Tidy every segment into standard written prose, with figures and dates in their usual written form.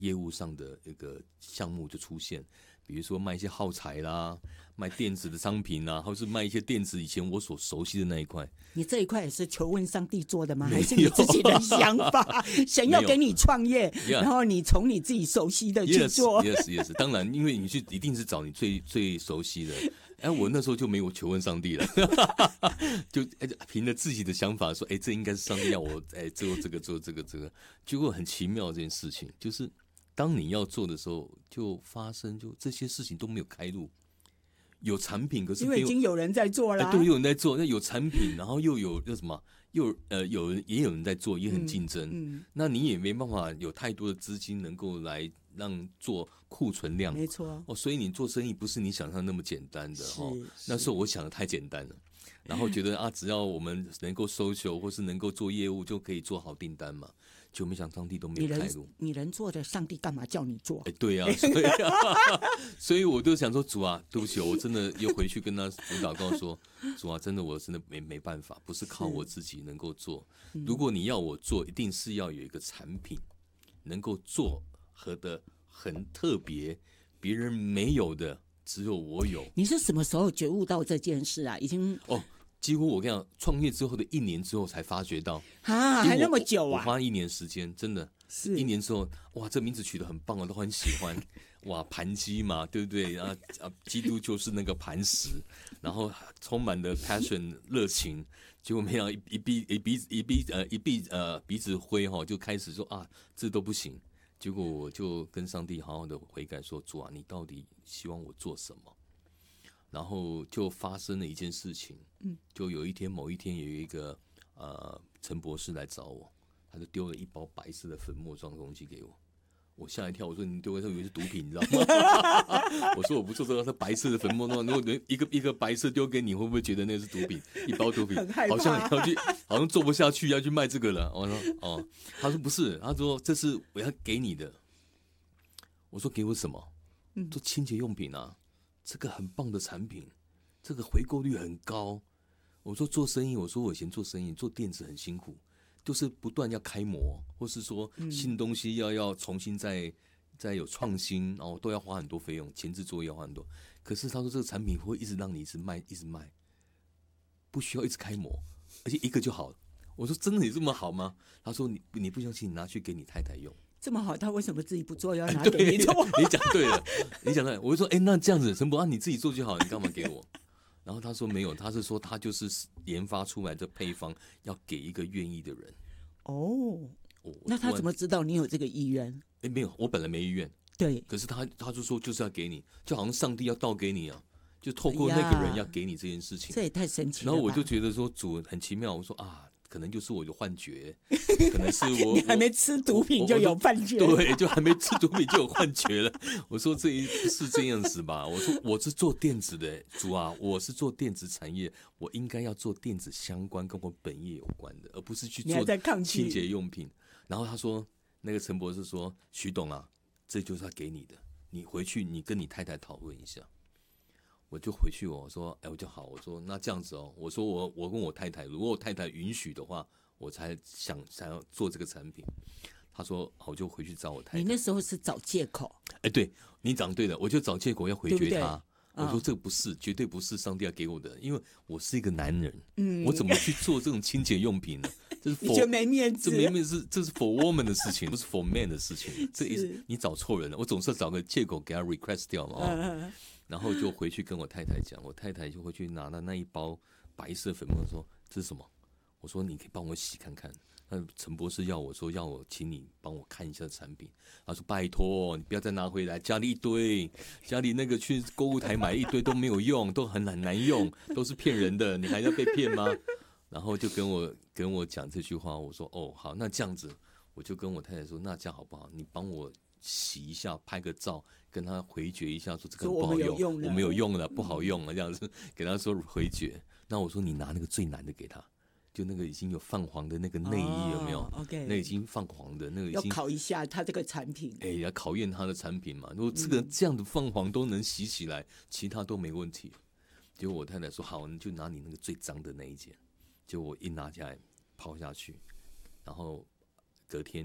业务上的一个项目就出现，比如说卖一些耗材啦，卖电子的商品啦，或是卖一些电子以前我所熟悉的那一块。 你这一块也是求问上帝做的吗？还是你自己的想法？神要给你创业，然后你从你自己熟悉的去做。 Yes， 当然，因为你一定是找你最熟悉的。我那时候就没有求问上帝了，就凭着自己的想法说，这应该是上帝要我做这个，结果很奇妙，这件事情就是当你要做的时候，就发生就这些事情都没有开路。有产品，可是因为已经有人在做了， 对，有人在做，那有产品，然后又有什么，也有人在做，也很竞争，那你也没办法有太多的资金能够来让做库存量， 没错所以你做生意不是你想象那么简单的那时候我想的太简单了，然后觉得只要我们能够收球或是能够做业务就可以做好订单嘛。就没想上帝都没有开路， 你能做的，上帝干嘛叫你做？ 对啊，所以我就想说，主啊，对不起，我真的又回去跟他主祷告说，主啊，真的我真的没办法，不是靠我自己能够做。如果你要我做，一定是要有一个产品能够做和的很特别，别人没有的，只有我有。 你是什么时候觉悟到这件事啊？已经几乎我跟你讲，创业之后的1年之后才发觉到还那么久啊！ 我花1年时间，真的是1年之后，哇，这名字取得很棒，我都很喜欢。哇，盘基嘛，对不对？基督就是那个磐石，然后充满了 passion 热情，结果没想到一闭鼻子灰就开始说这都不行。结果我就跟上帝好好的悔改说，主啊，你到底希望我做什么？然后就发生了一件事情，就某一天有一个陈博士来找我，他就丢了一包白色的粉末状的东西给我，我吓一跳，我说你丢给他以为是毒品，你知道吗？我说我不做这个，是白色的粉末状，如果一个白色丢给你，会不会觉得那是毒品？一包毒品，好像做不下去要去卖这个了。我说他说不是，他说这是我要给你的。我说给我什么？做清洁用品啊。这个很棒的产品，这个回购率很高。我说做生意，我说我以前做生意做电子很辛苦，就是不断要开模，或是说新东西要重新再有创新，然后都要花很多费用，前置作业要花很多。可是他说这个产品会一直让你一直卖，不需要一直开模，而且一个就好了。我说真的有这么好吗？他说你不相信，你拿去给你太太用。 这么好，他为什么自己不做，要拿给你做？ 你讲对了，我就说，那这样子，陈博你自己做就好，你干嘛给我？然后他说没有，他是说他就是研发出来的配方要给一个愿意的人。 那他怎么知道你有这个意愿？ 没有，我本来没意愿。 对， 可是他就说就是要给你，就好像上帝要倒给你啊，就透过那个人要给你这件事情。 这也太神奇了。 然后我就觉得说主很奇妙，我说可能就是我有幻觉，可能是我你还没吃毒品就有幻觉， 对，就还没吃毒品就有幻觉了。我说不是这样子吧？我说我是做电子的，主啊，我是做电子产业，我应该要做电子相关跟我本业有关的，而不是去做清洁用品。然后他说，那个陈博士说，徐董啊，这就是他给你的，你回去你跟你太太讨论一下。我就回去我说我就好，我说那这样子我说我跟我太太，如果我太太允许的话，我才想要做这个产品。他说我就回去找我太太。 你那时候是找借口？ 对，你讲对了，我就找借口要回绝他。我说这个不是，绝对不是上帝要给我的，因为我是一个男人，我怎么去做这种清洁用品呢？这是你觉得没面子？ 这是 for woman 的事情，不是 for man 的事情。这你找错人了，我总是找个借口给他 request 掉嘛。然后就回去跟我太太讲，我太太就会去拿到那一包白色粉末，说这是什么？我说你可以帮我洗看看。那陈博士要我请你帮我看一下产品。他说拜托你不要再拿回来，家里一堆，家里那个去购物台买一堆都没有用，都很难用，都是骗人的，你还要被骗吗？然后就跟我讲这句话，我说好，那这样子，我就跟我太太说，那这样好不好？你帮我洗一下，拍个照，跟他回绝一下，说这个不好用，我没有用了，不好用了，这样子给他说回绝。那我说你拿那个最难的给他，就那个已经有泛黄的那个内衣有没有？OK， 那已经泛黄的那个已经要考一下他这个产品， 要考验他的产品嘛。如果这样的泛黄都能洗起来，其他都没问题。结果我太太说好，你就拿你那个最脏的那一件。结果我一拿起来泡下去，然后隔天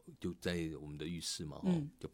就在我们的浴室嘛，就